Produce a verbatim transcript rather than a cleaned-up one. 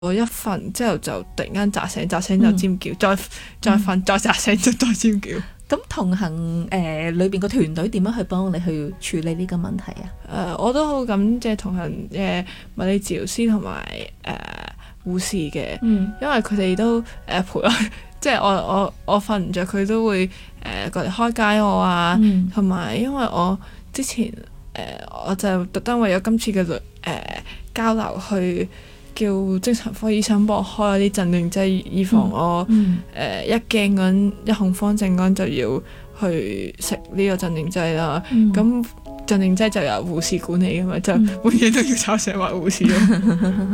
我一瞓之後就突然間扎醒，扎醒就尖叫，再再瞓再扎醒就再尖叫。 咁同行誒裏邊個團隊點樣去幫你去處理呢個問題啊？ 誒、呃，我都好感謝同行嘅物理治療師同埋誒護士嘅， 嗯、 因為佢哋都誒、呃、陪我，即係我我我瞓唔着，佢都會誒、呃、過嚟開解我啊，同埋、嗯、因為我之前誒、呃、我就特登為咗今次嘅誒、呃、交流去叫精神科醫生幫我開啲鎮定劑，以防我誒、嗯呃、一驚嗰一恐慌症嗰就要去食呢個鎮定劑啦。咁、嗯、鎮定劑就由護士管理㗎嘛，就每嘢都要吵醒埋護士咯。